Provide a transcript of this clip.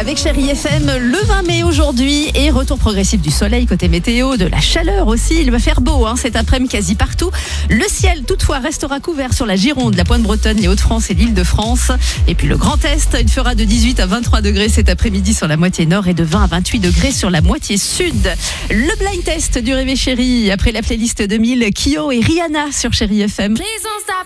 Avec Chérie FM, le 20 mai aujourd'hui et retour progressif du soleil côté météo, de la chaleur aussi. Il va faire beau cet après-midi quasi partout. Le ciel toutefois restera couvert sur la Gironde, la Pointe-Bretonne, les Hauts-de-France et l'Île-de-France. Et puis le Grand Est, il fera de 18 à 23 degrés cet après-midi sur la moitié nord et de 20 à 28 degrés sur la moitié sud. Le blind test du Réveil Chérie après la playlist 2000, Kyo et Rihanna sur Chérie FM. Please don't stop